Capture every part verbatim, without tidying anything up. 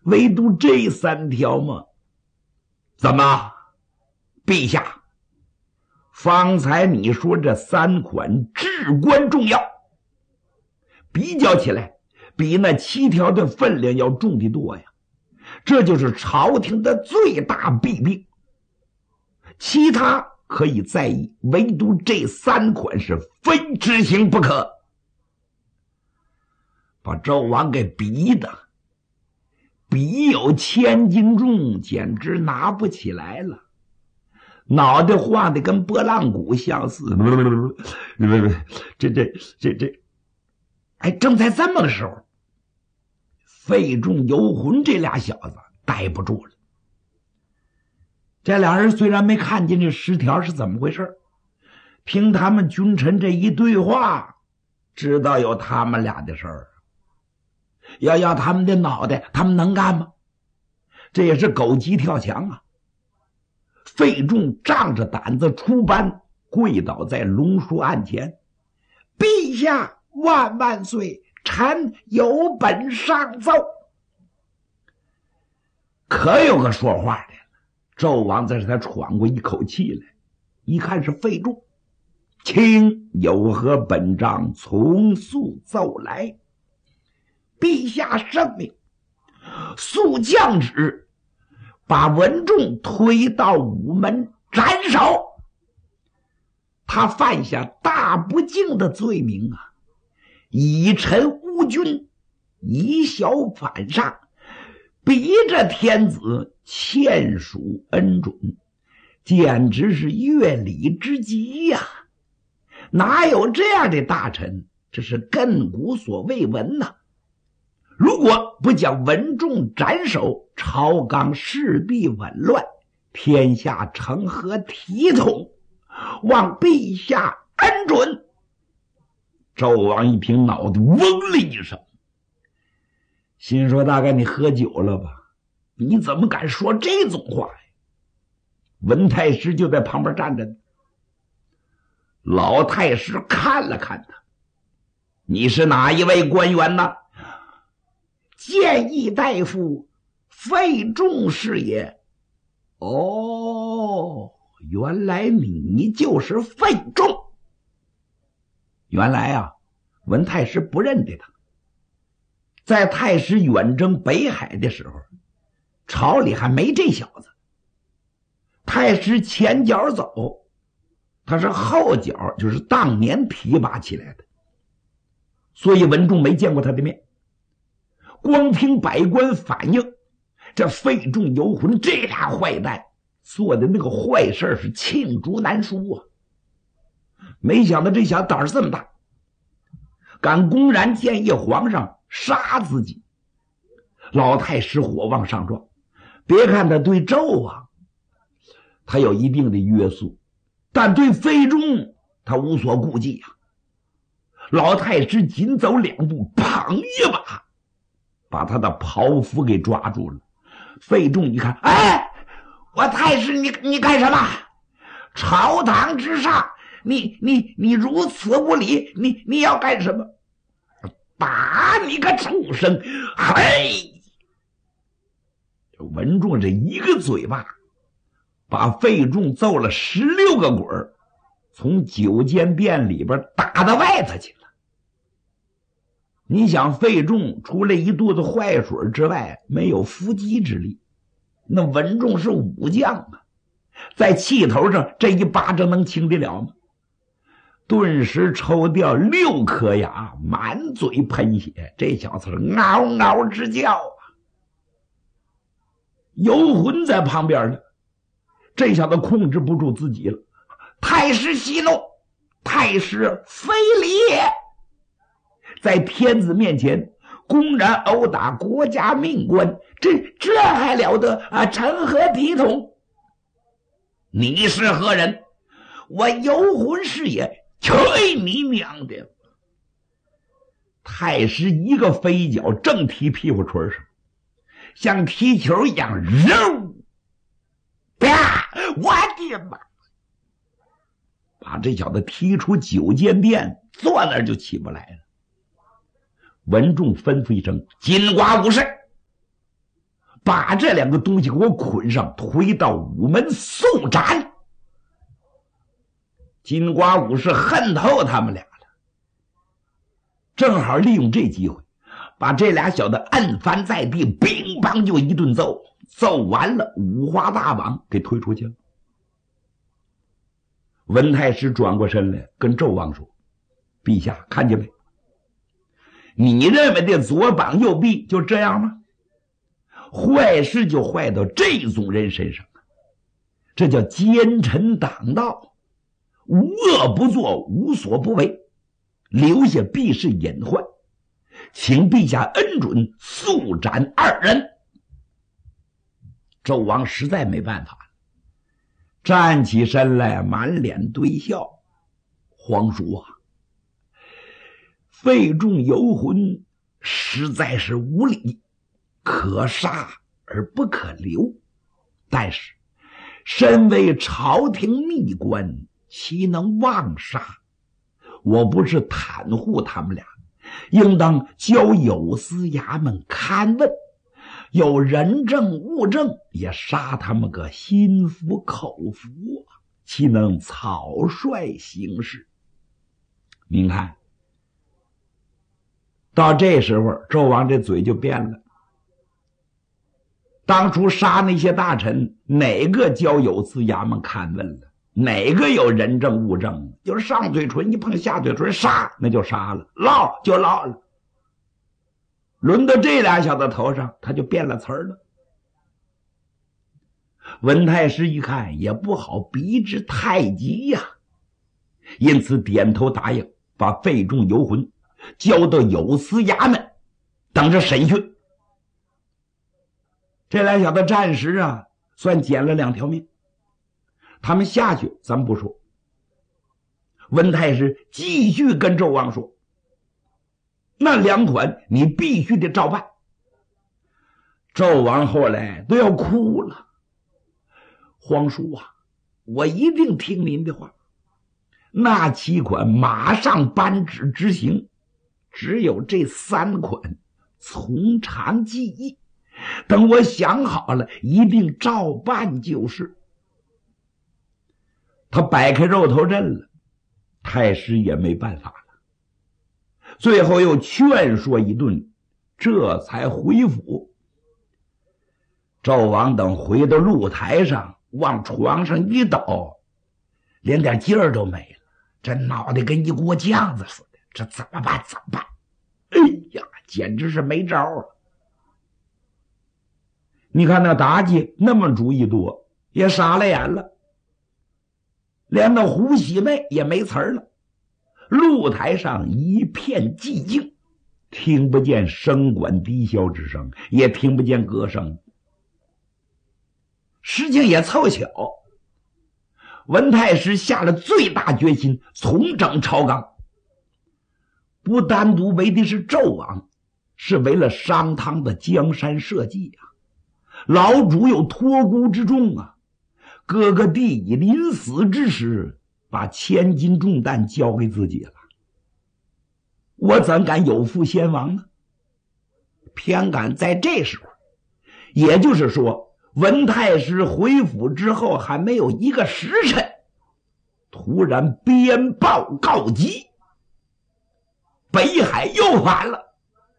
唯独这三条吗？怎么，陛下，方才你说这三款至关重要，比较起来比那七条的分量要重得多呀，这就是朝廷的最大弊病。其他可以在意，唯独这三款是非执行不可。把纣王给逼的笔有千斤重，简直拿不起来了，脑袋晃得跟拨浪鼓相似。这这这这，哎，正在这么个时候，费仲、游魂这俩小子待不住了。这俩人虽然没看见这十条是怎么回事，凭他们君臣这一对话，知道有他们俩的事儿。要要他们的脑袋，他们能干吗？这也是狗急跳墙啊！费仲仗着胆子出班，跪倒在龙书案前：“陛下万万岁，臣有本上奏。”可有个说话的，纣王在这才喘过一口气来，一看是费仲，卿有何本章，从速奏来。陛下圣命，速降旨，把文仲推到午门斩首。他犯下大不敬的罪名啊！以臣无君，以小反上，逼着天子签署恩准，简直是越礼之极呀、啊！哪有这样的大臣？这是亘古所未闻呐、啊！如果不将文仲斩首，朝纲势必紊乱，天下成何体统？望陛下恩准。纣王一听，脑袋嗡了一声，心说大概你喝酒了吧？你怎么敢说这种话呀？文太师就在旁边站着呢。老太师看了看他：“你是哪一位官员呢？”“谏议大夫费仲是也。”“哦，原来你就是费仲。”原来啊，文太师不认得他。在太师远征北海的时候，朝里还没这小子。太师前脚走，他是后脚就是当年提拔起来的，所以文仲没见过他的面。光听百官反映，这费仲、游魂这俩坏蛋做的那个坏事是罄竹难书啊！没想到这小子胆儿这么大，敢公然建议皇上杀自己。老太师火往上撞，别看他对纣啊他有一定的约束，但对费仲他无所顾忌啊。老太师紧走两步，砰一把把他的袍服给抓住了。费仲一看，哎，我太师你你干什么？朝堂之上，你你你如此无礼，你你要干什么？打你个畜生！嘿！文仲这一个嘴巴把费仲揍了十六个滚儿，从九间殿里边打到外头去了。你想，费仲除了一肚子坏水之外，没有伏击之力。那文仲是武将啊，在气头上这一巴掌能轻得了吗？顿时抽掉六颗牙，满嘴喷血，这小子是嗷嗷直叫啊！游魂在旁边呢，这小子控制不住自己了。太师息怒，太师非礼也！在天子面前公然殴打国家命官，这这还了得啊？成何体统？你是何人？我游魂是也。去你娘的！太师一个飞脚正踢屁股唇上，像踢球一样，肉啪！我的妈！把这小子踢出九间殿，坐那儿就起不来了。文仲吩咐一声：“金瓜武士， 把这两个东西给我捆上，推到午门送斩。金瓜武是恨透他们俩了，正好利用这机会把这俩小子按翻在地，乒乓就一顿揍，揍完了五花大绑给推出去了。文太师转过身来跟纣王说，陛下看见没，你认为的左膀右臂就这样吗？坏事就坏到这种人身上，这叫奸臣党道，无恶不作，无所不为，留下必是隐患，请陛下恩准速斩二人。纣王实在没办法了，站起身来满脸堆笑，皇叔啊，费仲游魂实在是无理，可杀而不可留，但是身为朝廷秘官，岂能妄杀？我不是袒护他们俩，应当交有司衙门勘问，有人证物证，也杀他们个心服口服，岂能草率行事？您看到这时候，纣王这嘴就变了。当初杀那些大臣，哪个交有司衙门勘问了？哪个有人证物证？就是上嘴唇一碰下嘴唇，杀那就杀了，烙就烙了。轮到这俩小子头上，他就变了词儿了。文太师一看也不好逼之太急呀、啊，因此点头答应，把费仲游魂交到有司衙门等着审讯。这俩小子暂时啊算捡了两条命，他们下去咱们不说。文太师继续跟纣王说，那两款你必须得照办。纣王后来都要哭了，皇叔啊，我一定听您的话，那七款马上颁旨执行，只有这三款从长计议，等我想好了一定照办就是。他摆开肉头阵了，太师也没办法了，最后又劝说一顿，这才回府。纣王等回到露台上，往床上一倒，连点劲儿都没了，这脑袋跟一锅酱子似的，这怎么办怎么办？哎呀，简直是没招了。你看那妲己那么主意多，也傻了眼了，连那胡喜妹也没词儿了。露台上一片寂静，听不见笙管低箫之声，也听不见歌声。事情也凑巧，文太师下了最大决心，重整朝纲，不单独为的是纣王，是为了商汤的江山社稷啊。老主有托孤之重啊，哥哥弟弟临死之时把千斤重担交给自己了，我怎敢有负先王呢？偏赶在这时候，也就是说文太师回府之后还没有一个时辰，突然鞭报告急，北海又反了。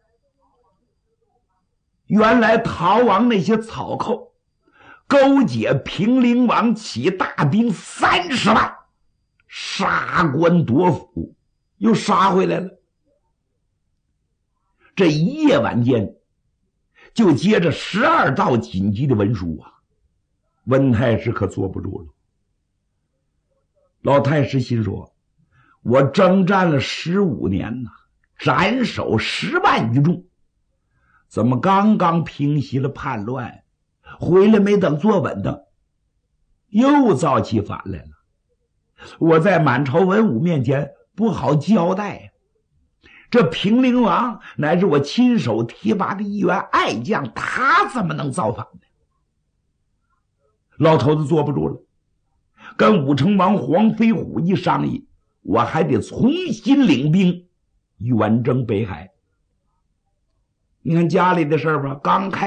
原来逃亡那些草寇勾结平陵王起大兵三十万，杀官夺府，又杀回来了。这一夜晚间就接着十二道紧急的文书啊，文太师可坐不住了。老太师心说，我征战了十五年呐、啊，斩首十万余众，怎么刚刚平息了叛乱，回来没等坐稳当，又遭起反来了？我在满朝文武面前不好交代。这平陵王乃是我亲手提拔的一员爱将，他怎么能造反呢？老头子坐不住了，跟武成王黄飞虎一商议，我还得重新领兵远征北海。你看家里的事儿吧，刚开